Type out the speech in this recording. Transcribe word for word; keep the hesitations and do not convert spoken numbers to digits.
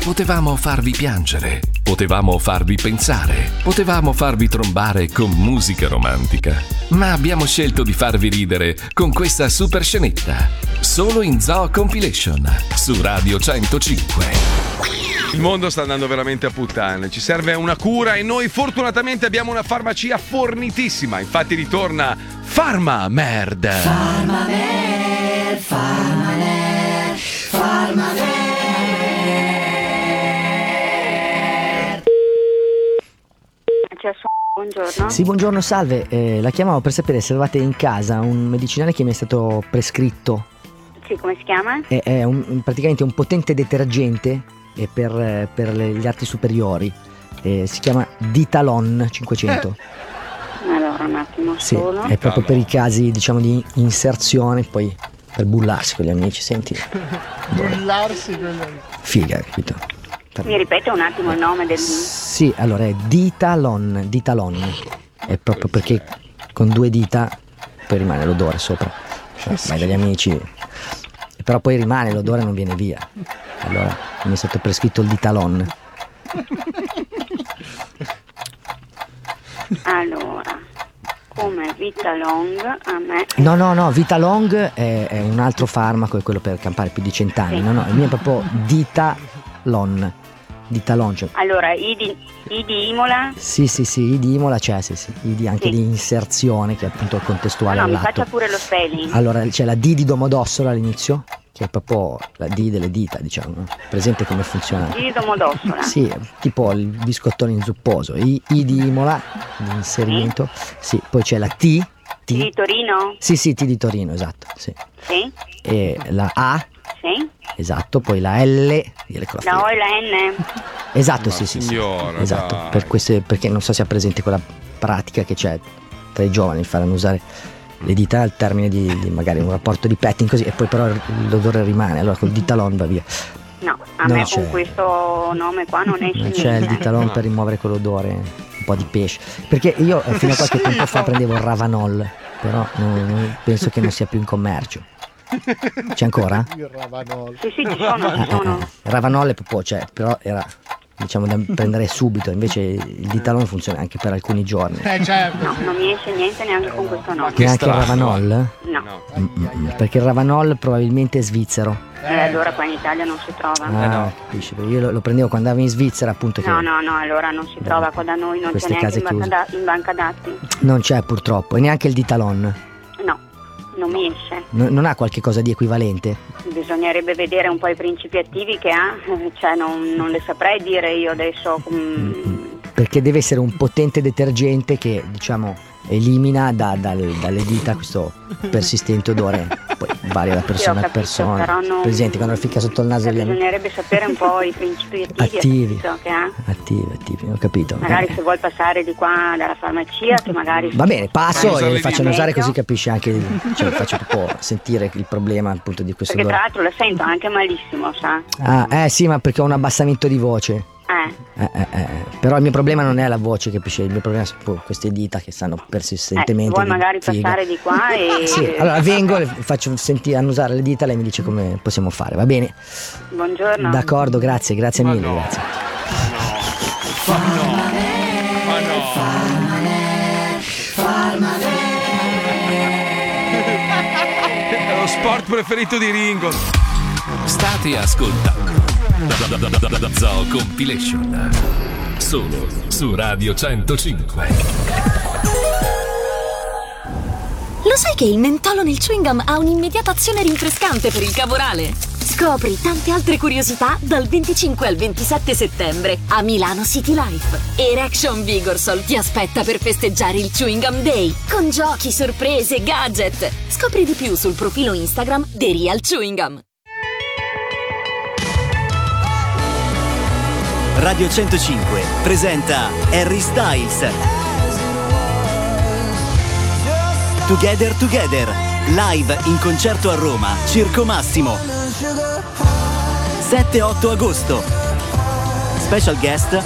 Potevamo farvi piangere, potevamo farvi pensare, potevamo farvi trombare con musica romantica, ma abbiamo scelto di farvi ridere con questa super scenetta, solo in Zoo Compilation, su Radio centocinque. Il mondo sta andando veramente a puttane, ci serve una cura e noi fortunatamente abbiamo una farmacia fornitissima, infatti ritorna Farmamed. Farmamed, Farmamed, Farmamed. Buongiorno. Sì, buongiorno, salve. Eh, la chiamavo per sapere se avevate in casa un medicinale che mi è stato prescritto. Sì, come si chiama? È, è un, praticamente un potente detergente eh, per, per le- gli arti superiori. Eh, si chiama Ditalon cinquecento. Allora, un attimo Sì, solo. è proprio per i casi, diciamo, di inserzione, poi per bullarsi con gli amici, senti. Bullarsi con le... Figa, capito? Mi ripete un attimo il nome del... Sì, allora è Ditalon, Ditalon. È proprio perché con due dita poi rimane l'odore sopra. Cioè, vai dagli amici, e però poi rimane l'odore e non viene via. Allora mi è stato prescritto il Ditalon. Allora, come Vitalong a me... No, no, no, Vitalong è, è un altro farmaco, è quello per campare più di cent'anni. No, no, il mio è proprio Ditalon. Ditalon, cioè. Allora, I di, I di Imola... Sì, sì, sì, I di Imola c'è, sì, sì. I di anche Sì. di inserzione, che è appunto contestuale No, mi all'atto. faccia pure lo spelling. Allora c'è la D di Domodossola all'inizio, che è proprio la D delle dita, diciamo, no? Presente come funziona? I di Domodossola. Sì, tipo il biscottone inzupposo. I, I di Imola, di inserimento. Sì, poi c'è la T. T. I di Torino? Sì, sì, T di Torino, esatto, sì. Sì. E la A, Sì. esatto, poi la L, direi con la La F. O e la N? Esatto, Ma sì, sì, sì. signora, Esatto, dai. per queste, perché non so se ha presente quella pratica che c'è tra i giovani, faranno usare le dita al termine di, di magari un rapporto di petting così, e poi però l'odore rimane, allora col Ditalon va via. No, a Non me c'è. con questo nome qua non esce Non niente. c'è il Ditalon per rimuovere quell'odore, un po' di pesce. Perché io eh, fino a qualche tempo fa prendevo il Ravanol, però non- non- penso che non sia più in commercio. C'è ancora? Il Ravanol. Sì, sì, ci sono, ci Eh, eh, sono. eh. Ravanol è proprio, cioè, però era, diciamo, da prendere subito, invece il Ditalon funziona anche per alcuni giorni. Eh certo. No, non mi esce niente neanche con questo nome. Che Neanche il strano, Ravanol? No. Mm, mm, mm, perché il Ravanol probabilmente è svizzero. E allora qua in Italia non si trova. Ah, capisci? Perché io lo, lo prendevo quando andavo in Svizzera, appunto, che No, no, no, allora non si trova qua da noi, non c'è Queste neanche case in banca, chiuse. da- in banca dati. non c'è purtroppo, e neanche il Ditalon. No, non mi esce. No- non ha qualche cosa di equivalente? Bisognerebbe vedere un po' i principi attivi che ha, cioè non, non le saprei dire io adesso. mm, Perché deve essere un potente detergente che, diciamo, elimina da- dal- dalle dita questo persistente odore. Poi varia da persona a capito, persona. però non- Presente quando lo ficca sotto il naso cioè, degli amici. bisognerebbe sapere un po' i principi attivi, Attivi. capito, che ha. Attivi, attivi, ho capito. Magari Eh, se vuoi passare di qua dalla farmacia, che magari... Va bene, passo Fanno e usare le le faccio dita. usare così capisce anche, il- cioè faccio proprio sentire il problema appunto di questo Perché tra odore. l'altro la sento anche malissimo, sa? Ah, eh sì, ma perché ho un abbassamento di voce. Eh, Eh, eh, eh. Però il mio problema non è la voce, capisci? Il mio problema sono proprio queste dita che stanno eh, persistentemente. vuoi di magari figa. passare di qua e... Sì, allora vengo, le faccio sentire, annusare le dita, lei mi dice come possiamo fare, va bene? Buongiorno. D'accordo, grazie, grazie Ma mille, no. grazie. Ma no. Ma no. È lo sport preferito di Ringo. State ascoltando Zoo Compilation, solo su Radio centocinque. Lo sai che il mentolo nel chewing gum ha un'immediata azione rinfrescante per il cavorale? Scopri tante altre curiosità dal venticinque al ventisette settembre a Milano City Life. Erection Vigorsol ti aspetta per festeggiare il Chewing Gum Day con giochi, sorprese, gadget. Scopri di più sul profilo Instagram The Real Chewing Gum. Radio centocinque presenta Harry Styles. Together Together, live in concerto a Roma, Circo Massimo. sette otto agosto. Special guest